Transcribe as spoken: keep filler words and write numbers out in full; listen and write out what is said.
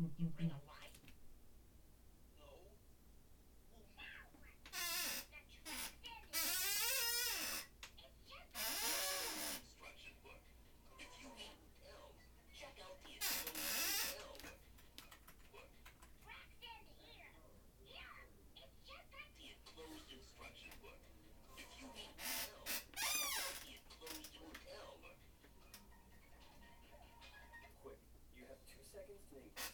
You bring a light. Instruction book. If you need elves, check out the enclosed elf book. The enclosed instruction book. If you need elves, check out the enclosed elf book. Quick, you have two seconds to name